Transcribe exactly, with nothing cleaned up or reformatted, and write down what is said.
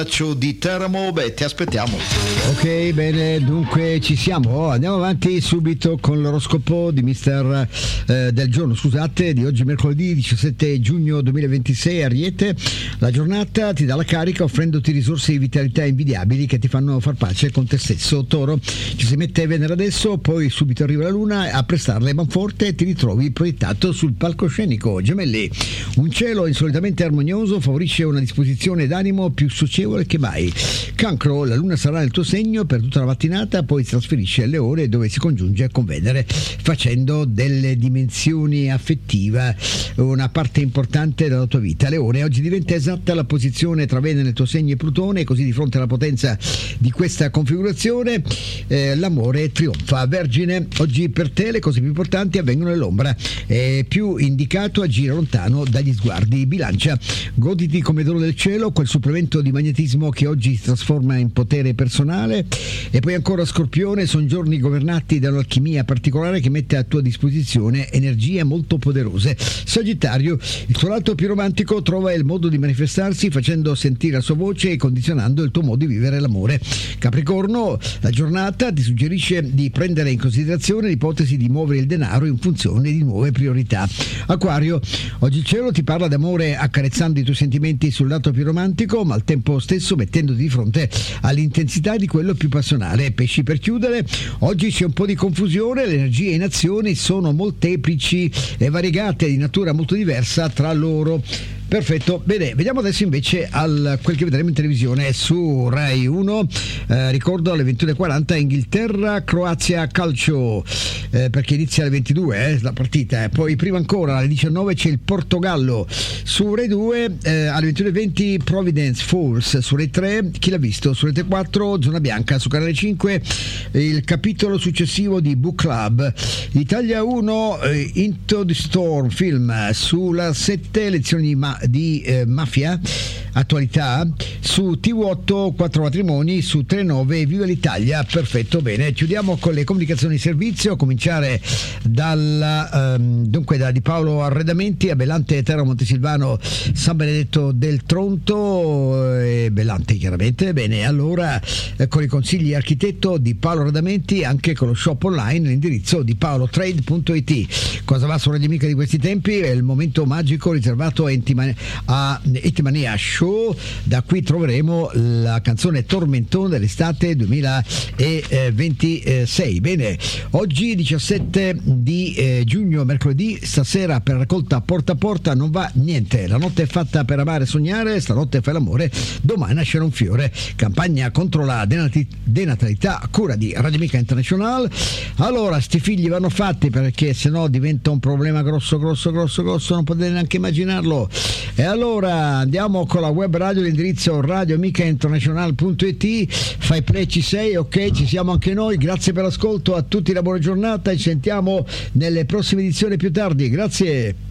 di Teramo, beh, ti aspettiamo. Ok, bene, dunque ci siamo. Andiamo avanti subito con l'oroscopo di mister eh, del giorno, scusate, di oggi mercoledì diciassette giugno duemilaventisei. Ariete, la giornata ti dà la carica offrendoti risorse di vitalità invidiabili che ti fanno far pace con te stesso. Toro, ci si mette Venere adesso, poi subito arriva la luna a prestarle manforte e ti ritrovi proiettato sul palcoscenico. Gemelli, un cielo insolitamente armonioso favorisce una disposizione d'animo più socievole che mai. Cancro, la luna sarà nel tuo segno per tutta la mattinata, poi si trasferisce alle ore dove si congiunge con Venere, facendo delle dimensioni affettive una parte importante della tua vita. Leone, oggi diventa esatta la posizione tra Venere nel tuo segno e Plutone, così di fronte alla potenza di questa configurazione eh, l'amore trionfa. Vergine, oggi per te le cose più importanti avvengono nell'ombra, è più indicato agire lontano dagli sguardi. Bilancia, goditi come dono del cielo quel supplemento di magnetismo che oggi si trasforma in potere personale. E poi ancora Scorpione, sono giorni governati da un'alchimia particolare che mette a tua disposizione energie molto poderose. Sagittario, il tuo lato più romantico trova il modo di manifestarsi facendo sentire la sua voce e condizionando il tuo modo di vivere l'amore. Capricorno, la giornata ti suggerisce di prendere in considerazione l'ipotesi di muovere il denaro in funzione di nuove priorità. Acquario, oggi il cielo ti parla d'amore accarezzando i tuoi sentimenti sul lato più romantico, ma al tempo stesso mettendoti di fronte all'intensità di quello più passionale. Pesci, per chiudere, oggi c'è un po' di confusione, le energie in azione sono molteplici e variegate, di natura molto diversa tra loro. Perfetto, bene, vediamo adesso invece al quel che vedremo in televisione su Rai uno. Eh, ricordo alle ventuno e quaranta Inghilterra Croazia calcio, eh, perché inizia alle ventidue eh, la partita, eh. Poi prima ancora alle diciannove c'è il Portogallo. Su Rai due eh, alle ventuno e venti Providence Falls. Su Rai tre Chi l'ha visto? Su Rete quattro Zona Bianca. Su Canale cinque il capitolo successivo di Book Club. Italia uno eh, Into the Storm film. Sulla sette lezioni di ma- di eh, mafia, attualità. Su T V otto Quattro matrimoni. Su trentanove Viva l'Italia. Perfetto, bene, chiudiamo con le comunicazioni di servizio, a cominciare dalla ehm, dunque da Di Paolo Arredamenti a Bellante Terra Montesilvano San Benedetto del Tronto e eh, Bellante chiaramente. Bene, allora eh, con i consigli architetto Di Paolo Arredamenti, anche con lo shop online, l'indirizzo di paolo trade punto it. Cosa va su Radio Amica di questi tempi? È il momento magico riservato a Intima- a Etimania Show. Da qui troveremo la canzone Tormentone dell'estate duemilaventisei. Bene, oggi diciassette di eh, giugno, mercoledì, stasera per raccolta porta a porta non va niente. La notte è fatta per amare e sognare, stanotte fai l'amore, domani nascerà un fiore. Campagna contro la denat- denatalità a cura di Radio Amica International. Allora, sti figli vanno fatti, perché sennò diventa un problema grosso grosso grosso grosso, non potete neanche immaginarlo. E allora andiamo con la web radio, l'indirizzo radio amica international punto it. Fai play, ci sei? Ok, ci siamo anche noi. Grazie per l'ascolto, a tutti la buona giornata e ci sentiamo nelle prossime edizioni più tardi. Grazie.